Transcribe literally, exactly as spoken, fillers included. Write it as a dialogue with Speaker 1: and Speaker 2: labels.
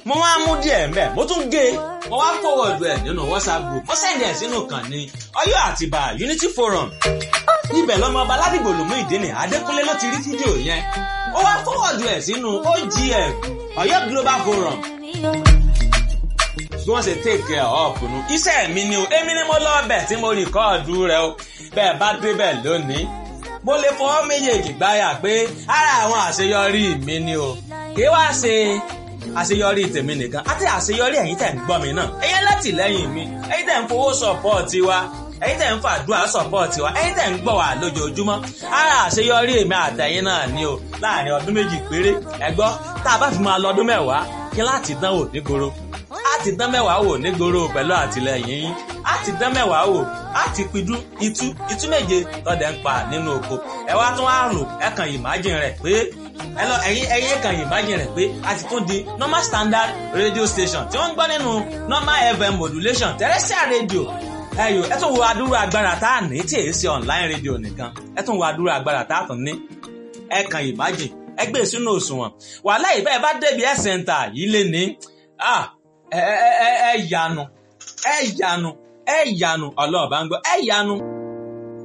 Speaker 1: mo wá mú díẹ̀ mbẹ́ mo tún gé mo wá forward ẹ̀ nínú WhatsApp group mo send ẹ̀ sínú kan ní Ọ̀yọ́ Àtìbà Unity Forum ibẹ̀ lọ́mọ ọba Ládìgbò lùmú ìdíni Adékúnlé ló ti rí fídíò yẹn ó wá forward ẹ̀ sínú O G F Ọ̀yọ́ Global Forum bí wọ́n ṣe take care of nu iṣẹ́ mi ni o èmi ni mo lọ bẹ̀ tí mo rìkọ́ọ̀dù rẹ o bẹ́ẹ̀ bá débẹ̀ lónìí mo lè fọwọ́ méjèèjì gbáyà pé ara àwọn àṣeyọrí mi ni o kì í wá ṣe àṣeyọrí tèmi nìkan àti àṣeyọrí ẹ̀yin tẹ̀ ń gbọ́ mi náà ẹ̀yin látìlẹ́yìn mi ẹ̀yin tẹ̀ ń fowó sọ̀pọ̀ọ̀tì wa ẹ̀yin tẹ̀ ń fàdúrà sọ̀pọ̀ọ̀tì wa ẹ̀yin tẹ̀ ń gbọ́ wa lójoojúmọ́ ara àṣeyọrí èmi àtẹ̀yin náà ni o láàrin ọdún méjì péré ẹ gbọ́ tá a bá fi máa lọ ọdún mẹ́wàá kí láti dánwò nígboro láti dán mẹ́wàá wò nígboro pẹ̀lú àtìlẹ́yìn yín láti dán mẹ́wàá wò láti pidú itú itú méje tọ́dẹ̀ ń pa nínú oko ẹ wá tún á rò ẹ kàn imagine rẹ̀ pé ẹ lọ ẹ̀yin ẹ̀yin kàn imagine rẹ̀ pé a ti tún di normal standard radio station tí wọ́n ń gbọ́ nínú normal F M modulation terrestrial radio ẹyọ ẹ tún wo adúrú agbára tá a ní tí èyí ṣe online radio nìkan ẹ tún wo adúrú agbára tá a tún ní ẹ kàn imagine ẹ gbé sínú òṣùwọ̀n wàhálà ìbẹ́ẹ̀ bá débi ẹ̀ center yìí lé ní ah ẹ ẹ ẹ yanu ẹ yanu ẹ yanu ọlọ́ọ̀bá ń gbọ́ ẹ yanu.